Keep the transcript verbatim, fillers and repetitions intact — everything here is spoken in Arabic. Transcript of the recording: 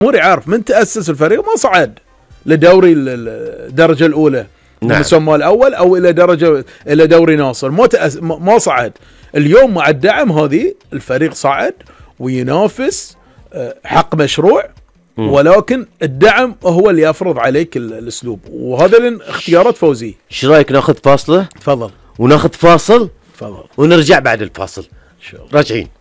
موري عارف من تأسس الفريق ما صعد لدوري الدرجة الأولى، نعم. المسمى الأول أو إلى درجة إلى دوري ناصر، ما تأس... ما صعد. اليوم مع الدعم هذه الفريق صعد وينافس، حق مشروع، ولكن الدعم هو اللي يفرض عليك الأسلوب، وهذا اختيارات فوزي. ايش رايك ناخذ فاصلة؟ تفضل. وناخذ فاصل. تفضل. ونرجع بعد الفاصل. راجعين.